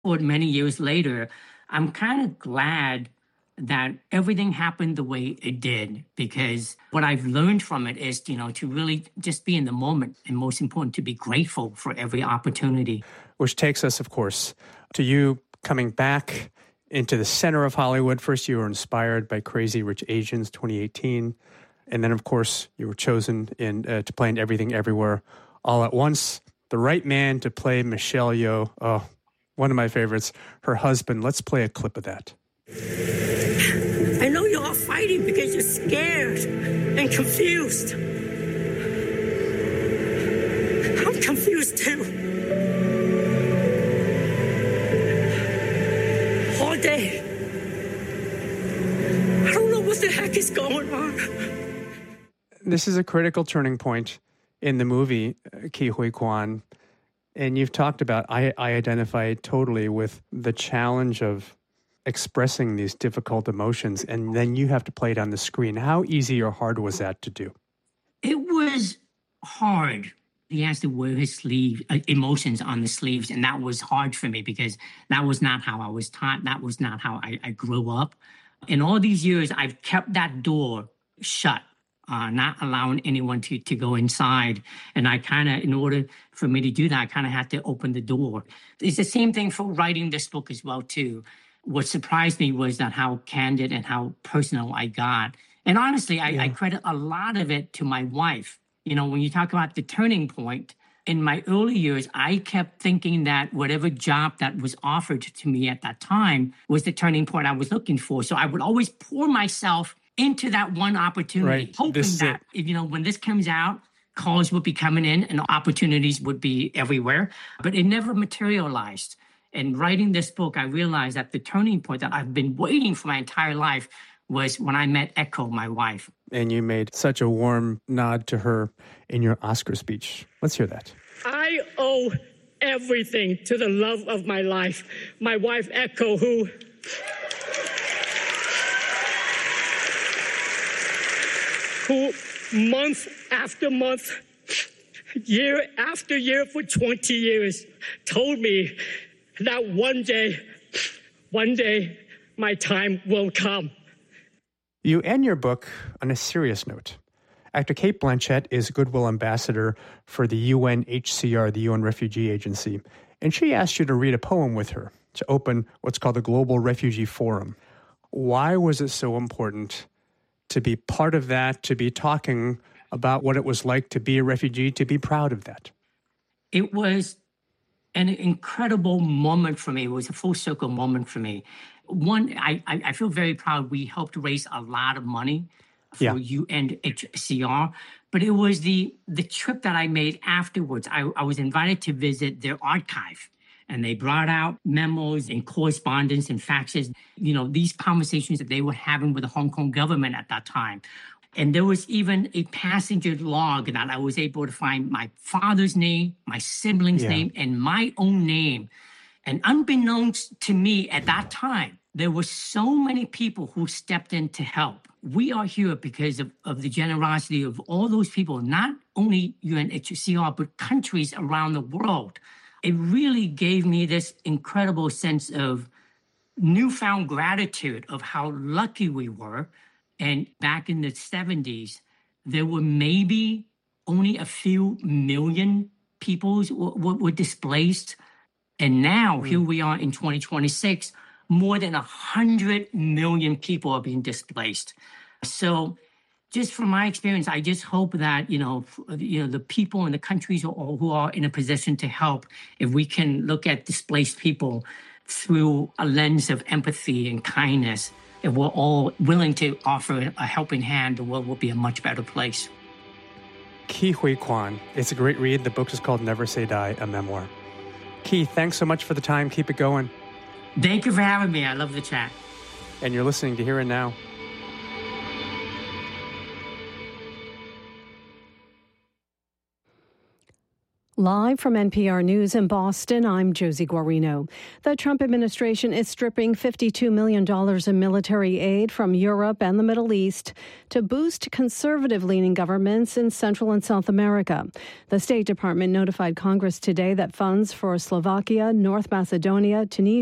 Or many years later, I'm kind of glad that everything happened the way it did, because what I've learned from it is, to really just be in the moment, and most important, to be grateful for every opportunity. Which takes us, of course, to you coming back into the center of Hollywood. First, you were inspired by Crazy Rich Asians 2018. And then, of course, you were chosen to play in Everything Everywhere All at Once. The right man to play Michelle Yeoh. Oh, one of my favorites, her husband. Let's play a clip of that. I know you're all fighting because you're scared and confused. I'm confused too. All day. I don't know what the heck is going on. This is a critical turning point in the movie, Ke Huy Quan. And you've talked about, I identify totally with the challenge of expressing these difficult emotions, and then you have to play it on the screen. How easy or hard was that to do? It was hard. He has to wear his emotions on the sleeves, and that was hard for me because that was not how I was taught. That was not how I grew up. In all these years, I've kept that door shut, not allowing anyone to go inside. And I kind of, in order for me to do that, I kind of had to open the door. It's the same thing for writing this book as well, too. What surprised me was that how candid and how personal I got. And honestly, I credit a lot of it to my wife. When you talk about the turning point, in my early years, I kept thinking that whatever job that was offered to me at that time was the turning point I was looking for. So I would always pour myself into that one opportunity, hoping that, when this comes out, calls would be coming in and opportunities would be everywhere. But it never materialized. And writing this book, I realized that the turning point that I've been waiting for my entire life was when I met Echo, my wife. And you made such a warm nod to her in your Oscar speech. Let's hear that. I owe everything to the love of my life, my wife, Echo, who month after month, year after year for 20 years, told me that one day, my time will come. You end your book on a serious note. Actor Cate Blanchett is Goodwill Ambassador for the UNHCR, the UN Refugee Agency, and she asked you to read a poem with her to open what's called the Global Refugee Forum. Why was it so important to be part of that, to be talking about what it was like to be a refugee, to be proud of that? It was an incredible moment for me. It was a full circle moment for me. One, I feel very proud. We helped raise a lot of money for UNHCR, but it was the trip that I made afterwards. I was invited to visit their archive, and they brought out memos and correspondence and faxes, these conversations that they were having with the Hong Kong government at that time. And there was even a passenger log that I was able to find my father's name, my sibling's name, and my own name. And unbeknownst to me at that time, there were so many people who stepped in to help. We are here because of the generosity of all those people, not only UNHCR, but countries around the world. It really gave me this incredible sense of newfound gratitude of how lucky we were. And back in the 70s, there were maybe only a few million people were displaced. And now, here we are in 2026, more than 100 million people are being displaced. So just from my experience, I just hope that, the people in the countries who are in a position to help, if we can look at displaced people through a lens of empathy and kindness, if we're all willing to offer a helping hand, the world will be a much better place. Ke Huy Quan. It's a great read. The book is called Never Say Die, a memoir. Ke, thanks so much for the time. Keep it going. Thank you for having me. I love the chat. And you're listening to Here and Now. Live from NPR News in Boston, I'm Josie Guarino. The Trump administration is stripping $52 million in military aid from Europe and the Middle East to boost conservative-leaning governments in Central and South America. The State Department notified Congress today that funds for Slovakia, North Macedonia, Tunisia,